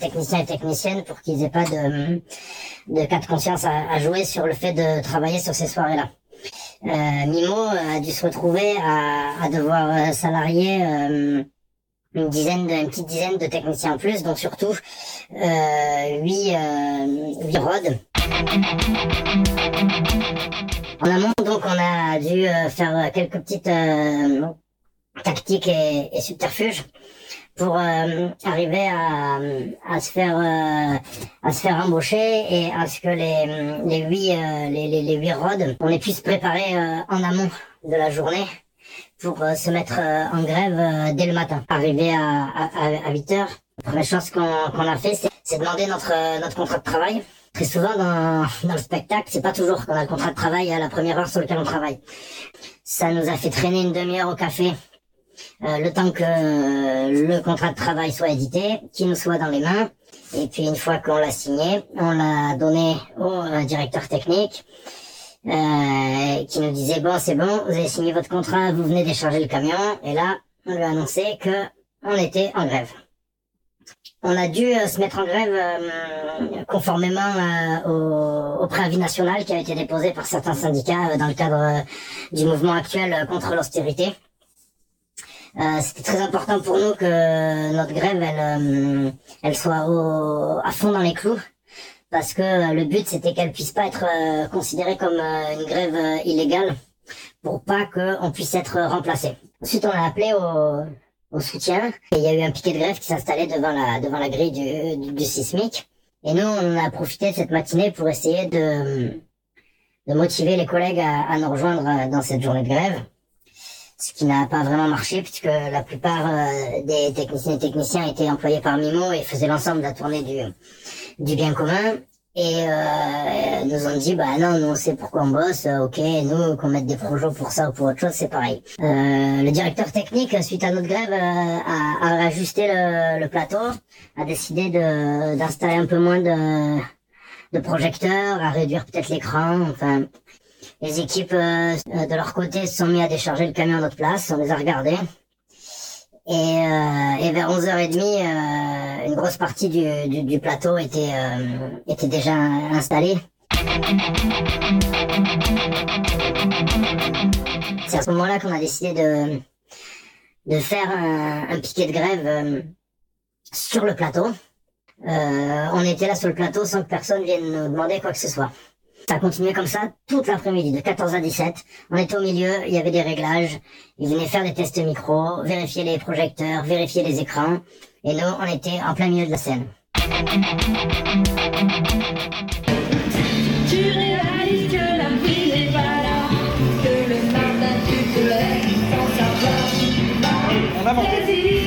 techniciens et techniciennes pour qu'ils aient pas de cas de conscience à jouer sur le fait de travailler sur ces soirées-là. Mimo a dû se retrouver à devoir salarier une petite dizaine de techniciens en plus, donc surtout 8 rods. En amont, donc, on a dû faire quelques petites tactiques et subterfuges pour arriver à se faire embaucher et à ce que les 8 rods, on ait pu se préparer en amont de la journée pour se mettre en grève dès le matin. Arrivé à 8 heures, la première chose qu'on a fait, c'est demander notre contrat de travail. Très souvent dans le spectacle, c'est pas toujours qu'on a le contrat de travail à la première heure sur lequel on travaille. Ça nous a fait traîner une demi-heure au café, le temps que le contrat de travail soit édité, qu'il nous soit dans les mains. Et puis une fois qu'on l'a signé, on l'a donné au directeur technique, qui nous disait bon, c'est bon, vous avez signé votre contrat, vous venez décharger le camion. Et là, on lui a annoncé que on était en grève. On a dû se mettre en grève conformément au préavis national qui a été déposé par certains syndicats dans le cadre du mouvement actuel contre l'austérité. C'était très important pour nous que notre grève elle soit à fond dans les clous, parce que le but c'était qu'elle puisse pas être considérée comme une grève illégale, pour pas qu'on puisse être remplacé. Ensuite, on a appelé au soutien, et il y a eu un piquet de grève qui s'installait devant la grille du sismique. Et nous, on a profité de cette matinée pour essayer de motiver les collègues à nous rejoindre dans cette journée de grève. Ce qui n'a pas vraiment marché, puisque la plupart des techniciens et techniciens étaient employés par Mimo et faisaient l'ensemble de la tournée du bien commun. Et nous ont dit, bah non, nous on sait pourquoi on bosse, ok, nous qu'on mette des projets pour ça ou pour autre chose, c'est pareil. Le directeur technique, suite à notre grève, a ajusté le plateau, a décidé d'installer un peu moins de projecteurs, à réduire peut-être l'écran, enfin... Les équipes de leur côté se sont mis à décharger le camion à notre place, on les a regardés. Et vers 11h30, une grosse partie du plateau était déjà installée. C'est à ce moment-là qu'on a décidé de faire un piquet de grève sur le plateau. On était là sur le plateau sans que personne vienne nous demander quoi que ce soit. Ça a continué comme ça toute l'après-midi, de 14 à 17. On était au milieu, il y avait des réglages. Ils venaient faire des tests micro, vérifier les projecteurs, vérifier les écrans. Et nous, on était en plein milieu de la scène. Tu réalises que la vie n'est pas là, que le matin tu te lèves sans savoir. En avant.